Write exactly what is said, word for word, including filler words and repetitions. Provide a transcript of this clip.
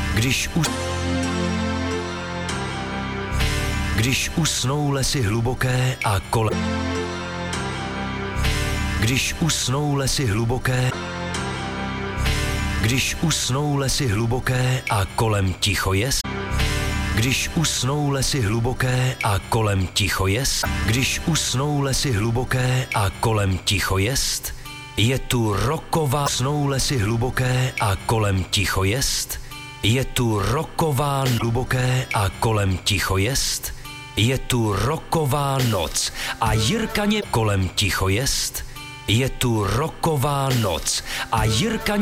Když už Když usnou lesy hluboké a kolem Když usnou lesy hluboké Když usnou lesy hluboké a kolem ticho jest Když usnou lesy hluboké a kolem ticho jest Když usnou lesy hluboké a kolem ticho jest Je tu roková Usnou lesy hluboké a kolem ticho jest Je tu roková hluboké a kolem ticho jest Je tu roková noc a Jirka kolem ticho jest Je tu roková noc a Jirka